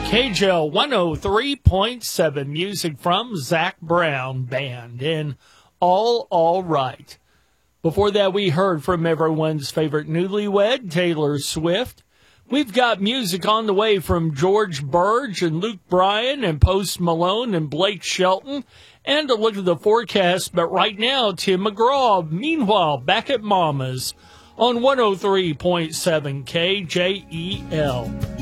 KJL 103.7, music from Zach Brown Band and All Right. Before that, we heard from everyone's favorite newlywed, Taylor Swift. We've got music on the way from George Burge and Luke Bryan and Post Malone and Blake Shelton. And a look at the forecast, but right now, Tim McGraw. Meanwhile, back at Mama's on 103.7 KJEL.